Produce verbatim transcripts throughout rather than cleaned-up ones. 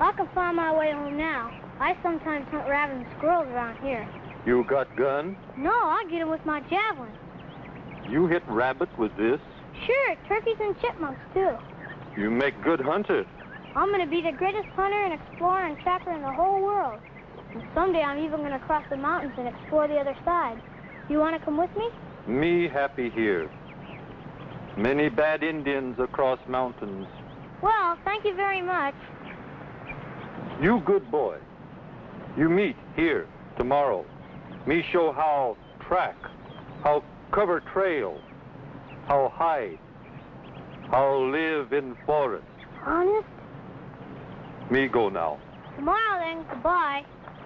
I can find my way home now. I sometimes hunt rabbits and squirrels around here. You got gun? No, I get 'em with my javelin. You hit rabbit with this? Sure, turkeys and chipmunks, too. You make good hunter. I'm going to be the greatest hunter and explorer and trapper in the whole world. And someday I'm even going to cross the mountains and explore the other side. You want to come with me? Me happy here. Many bad Indians across mountains. Well, thank you very much. You good boy. You meet here tomorrow. Me show how track, how cover trail, how hide, how live in forest. Honest? Me go now. Tomorrow then, goodbye.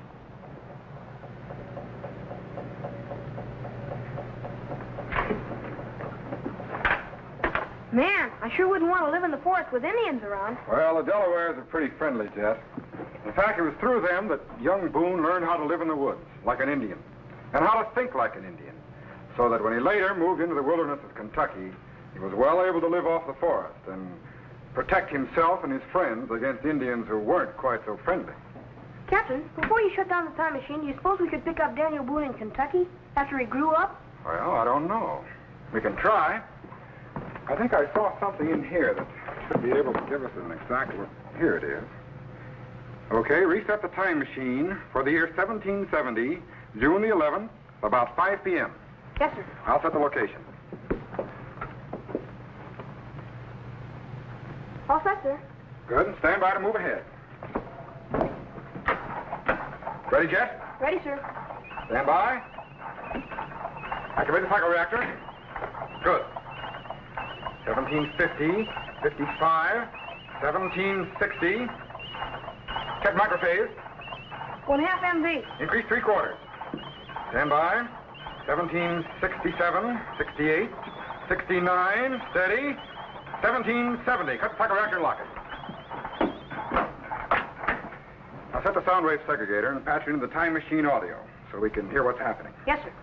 Man, I sure wouldn't want to live in the forest with Indians around. Well, the Delawares are pretty friendly, Jet. In fact, it was through them that young Boone learned how to live in the woods, like an Indian, and how to think like an Indian, so that when he later moved into the wilderness of Kentucky, he was well able to live off the forest and protect himself and his friends against Indians who weren't quite so friendly. Captain, before you shut down the time machine, do you suppose we could pick up Daniel Boone in Kentucky after he grew up? Well, I don't know. We can try. I think I saw something in here that should be able to give us an exact look. Here it is. Okay, reset the time machine for the year seventeen seventy, June the eleventh, about five p m Yes, sir. I'll set the location. All set, sir. Good, and stand by to move ahead. Ready, Jet? Ready, sir. Stand by. Activate the cycloreactor. Good. seventeen fifty, fifty-five, seventeen sixty. Check microphase. One half M V. Increase three quarters. Stand by. seventeen sixty-seven, sixty-eight, sixty-nine, steady. seventeen seventy. Cut the cycloreactor and lock it. Now set the sound wave segregator and patch it into the time machine audio so we can hear what's happening. Yes, sir.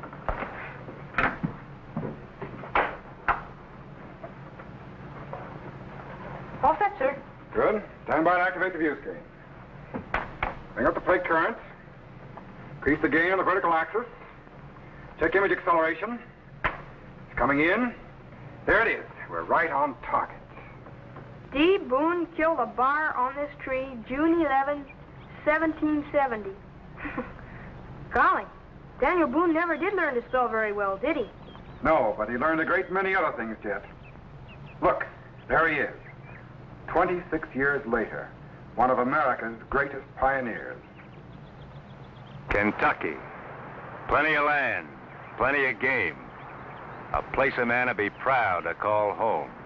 All set, sir. Good. Stand by to activate the view screen. Bring up the plate currents. Increase the gain on the vertical axis. Check image acceleration. It's coming in. There it is. We're right on target. D. Boone killed a bar on this tree June eleventh, seventeen seventy. Golly, Daniel Boone never did learn to spell very well, did he? No, but he learned a great many other things, Jet. Look, there he is. twenty-six years later, one of America's greatest pioneers. Kentucky. Plenty of land, plenty of game. A place a man would be proud to call home.